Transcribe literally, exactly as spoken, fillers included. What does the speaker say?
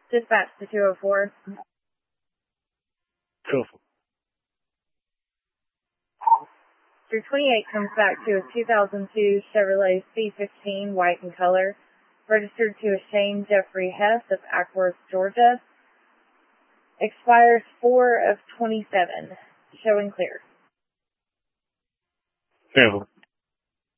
Dispatch to two oh four. two oh four. three twenty-eight comes back to a two thousand two Chevrolet C fifteen, white in color, registered to a Shane Jeffrey Hess of Ackworth, Georgia. Expires four of twenty-seven. Showing clear. Fairville.